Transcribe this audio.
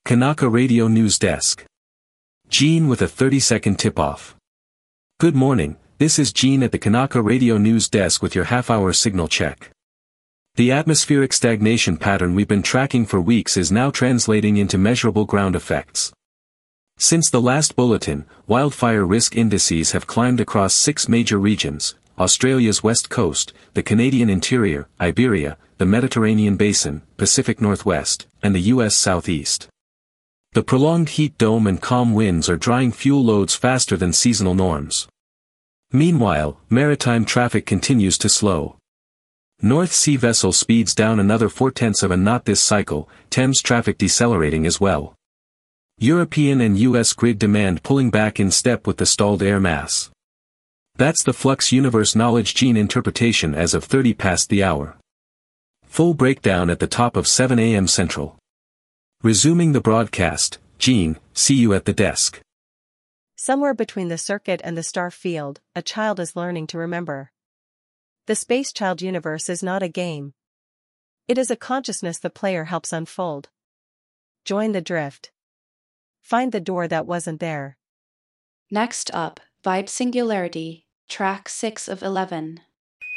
Kanaka Radio News Desk. Gene with a 30-second tip-off. Good morning, this is Gene at the Kanaka Radio News Desk with your half-hour signal check. The atmospheric stagnation pattern we've been tracking for weeks is now translating into measurable ground effects. Since the last bulletin, wildfire risk indices have climbed across 6 major regions: Australia's west coast, the Canadian interior, Iberia, the Mediterranean basin, Pacific Northwest, and the U.S. Southeast. The prolonged heat dome and calm winds are drying fuel loads faster than seasonal norms. Meanwhile, maritime traffic continues to slow. North Sea vessel speeds down another 0.4 of a knot this cycle, Thames traffic decelerating as well. European and U.S. grid demand pulling back in step with the stalled air mass. That's the Flux Universe Knowledge Gene interpretation as of 30 past the hour. Full breakdown at the top of 7 a.m. Central. Resuming the broadcast, Gene, see you at the desk. Somewhere between the circuit and the star field, a child is learning to remember. The Space Child universe is not a game. It is a consciousness the player helps unfold. Join the drift. Find the door that wasn't there. Next up, Vibe Singularity, track 6 of 11.